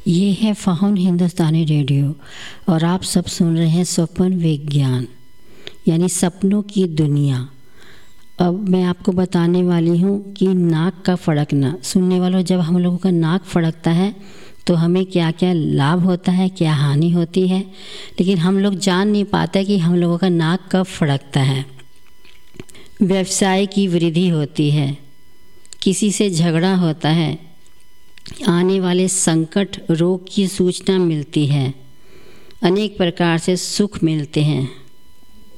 ये है फ़ाहून हिंदुस्तानी रेडियो और आप सब सुन रहे हैं स्वप्न विज्ञान यानी सपनों की दुनिया। अब मैं आपको बताने वाली हूँ कि नाक का फड़कना। सुनने वालों, जब हम लोगों का नाक फड़कता है तो हमें क्या क्या लाभ होता है, क्या हानि होती है, लेकिन हम लोग जान नहीं पाते कि हम लोगों का नाक कब फड़कता है। व्यवसाय की वृद्धि होती है, किसी से झगड़ा होता है, आने वाले संकट रोग की सूचना मिलती है, अनेक प्रकार से सुख मिलते हैं।